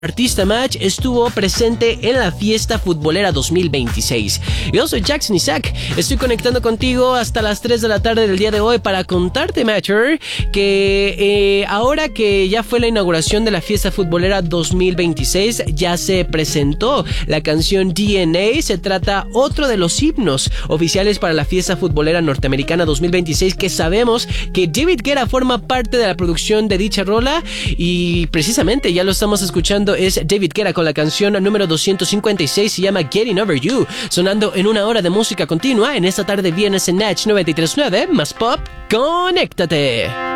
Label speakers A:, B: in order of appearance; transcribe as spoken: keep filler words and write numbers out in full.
A: Artista Match estuvo presente en la fiesta futbolera dos mil veintiséis. Yo soy Jackson Isaac, estoy conectando contigo hasta las tres de la tarde del día de hoy para contarte, Matcher, que eh, ahora que ya fue la inauguración de la fiesta futbolera dos mil veintiséis, ya se presentó la canción D N A. Se trata otro de los himnos oficiales para la fiesta futbolera norteamericana dos mil veintiséis, que sabemos que David Guetta forma parte de la producción de dicha rola, y precisamente ya lo estamos escuchando. Es David Guetta con la canción número doscientos cincuenta y seis, se llama Getting Over You, sonando en una hora de música continua en esta tarde viernes en Natch noventa y tres punto nueve, más pop, conéctate.